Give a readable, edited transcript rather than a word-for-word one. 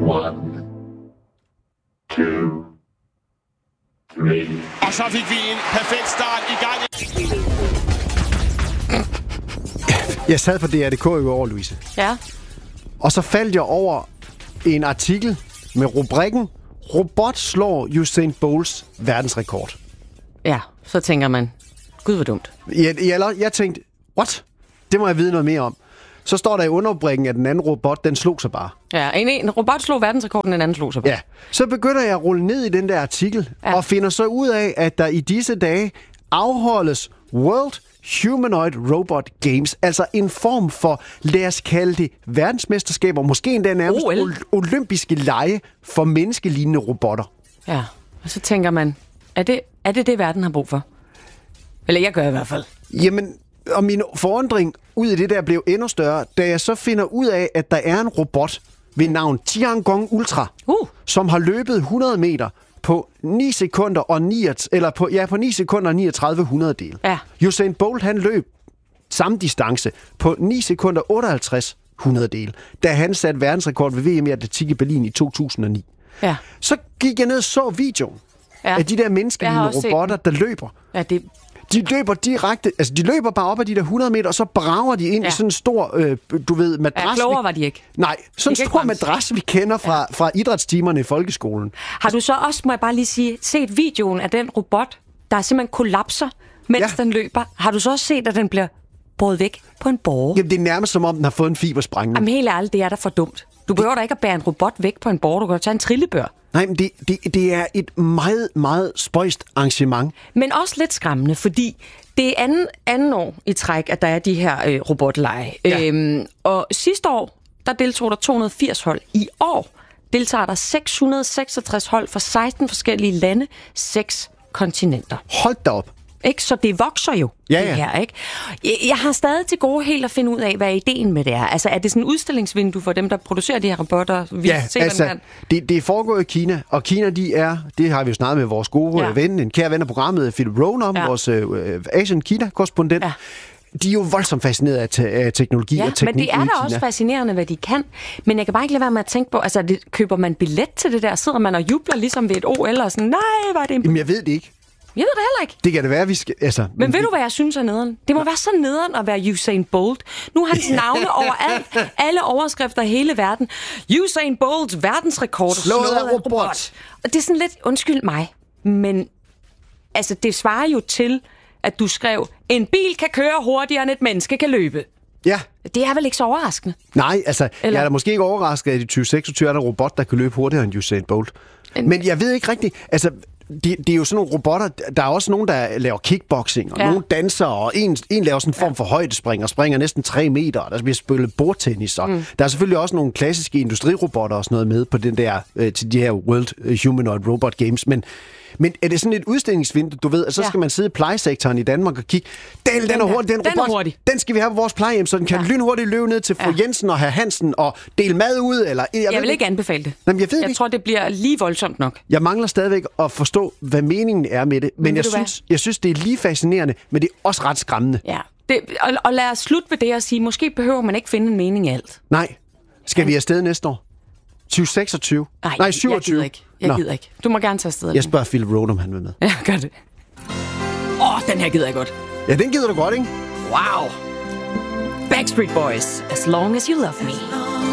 1, 2, 3. Og så fik vi en perfekt start i gang. Jeg sad på DR.dk i år, Louise. Ja. Og så faldt jeg over en artikel med rubrikken Robot slår Usain Bolts verdensrekord. Ja, så tænker man, gud hvor dumt. Jeg tænkte, what? Det må jeg vide noget mere om. Så står der i underrubrikken, at den anden robot, den slog sig bare. Ja, en robot slog verdensrekorden, den anden slog sig bare. Ja, så begynder jeg at rulle ned i den der artikel, og finder så ud af, at der i disse dage afholdes World Humanoid Robot Games, altså en form for, lad os kalde det, verdensmesterskaber, måske endda nærmest olympiske lege for menneskelignende robotter. Ja, og så tænker man, er det verden har brug for? Eller jeg gør i hvert fald. Jamen, og min forundring ud i det der blev endnu større, da jeg så finder ud af, at der er en robot ved navn Tiangong Ultra, som har løbet 100 meter på 9 sekunder og 9 sekunder og 39 hundrededele. Ja. Usain Bolt, han løb samme distance på 9 sekunder 58 hundrededele, da han satte verdensrekord ved VM i atletik i Berlin i 2009. Ja. Så gik jeg ned og så videoen af de der menneskelige robotter, der løber. Ja, det... De løber direkte, altså de løber bare op ad de der 100 meter, og så brager de ind i sådan en stor, madras. Ja, klogere var de ikke. Nej, sådan en stor madras, vi kender fra idrætstimerne i folkeskolen. Har du så også, må jeg bare lige sige, set videoen af den robot, der simpelthen kollapser, mens den løber? Har du så også set, at den bliver båret væk på en borge? Jamen, det er nærmest som om, den har fået en fibersprængning. Jamen helt ærligt, det er da for dumt. Du behøver da ikke at bære en robot væk på en borge, du kan tage en trillebør. Nej, men det er et meget, meget spøjst arrangement. Men også lidt skræmmende, fordi det er anden år i træk, at der er de her robotlege. Ja. Og sidste år, der deltog der 280 hold. I år deltager der 666 hold fra 16 forskellige lande, 6 kontinenter. Hold da op. Ikke? Så det vokser jo, det her, ikke? Jeg har stadig til gode helt at finde ud af, hvad ideen med det er. Altså, er det sådan en udstillingsvindue for dem, der producerer de her robotter? Det foregår i Kina, og Kina, det har vi jo snakket med vores gode ven, en kære ven af programmet, Philip Rohn, vores Asian-Kina-korrespondent. Ja. De er jo voldsomt fascineret af teknologi og teknik. Men det er da også fascinerende, hvad de kan. Men jeg kan bare ikke lade være med at tænke på, altså, køber man billet til det der? Sidder man og jubler ligesom ved et OL og sådan, nej, var det en... Jamen, jeg ved det ikke. Jeg ved det heller ikke. Det kan det være, vi skal... Altså, men ved du, hvad jeg synes er nederen? Det må være så nederen at være Usain Bolt. Nu har hans navne overalt. Alle overskrifter i hele verden. Usain Bolts verdensrekord slået af robot. Og det er sådan lidt, undskyld mig, men altså, det svarer jo til, at du skrev, en bil kan køre hurtigere, end et menneske kan løbe. Ja. Det er vel ikke så overraskende? Nej, altså, jeg er da måske ikke overrasket, at i 2026 er der en robot, der kan løbe hurtigere end Usain Bolt. Men jeg ved ikke rigtigt, altså... Det er jo sådan nogle robotter. Der er også nogen, der laver kickboxing, og nogle danser, og en laver sådan en form for højdespring, og springer næsten 3 meter, og der bliver spillet bordtennis. Og der er selvfølgelig også nogle klassiske industrirobotter og sådan noget med på den der, til de her World Humanoid Robot Games. Men er det sådan et udstillingsvindue, du ved, at så skal man sidde i plejesektoren i Danmark og kigge, den er hurtig, den robot, den skal vi have på vores plejehjem, så den kan lynhurtigt løbe ned til fru Jensen og herr Hansen og dele mad ud, eller... Jeg vil ikke anbefale det. Jamen, jeg tror, det bliver lige voldsomt nok. Jeg mangler stadigvæk at forstå, hvad meningen er med det, men jeg synes, det er lige fascinerende, men det er også ret skræmmende. Ja, og lad os slutte ved det og sige, måske behøver man ikke finde en mening i alt. Nej. Skal vi afsted næste år? 2026? Nej, 27. Jeg gider ikke. Du må gerne tage afsted. Jeg spørger Philip Rohn, om han vil med. Ja, gør det. Den her gider jeg godt. Ja, den gider du godt, ikke? Wow. Backstreet Boys, As Long As You Love Me.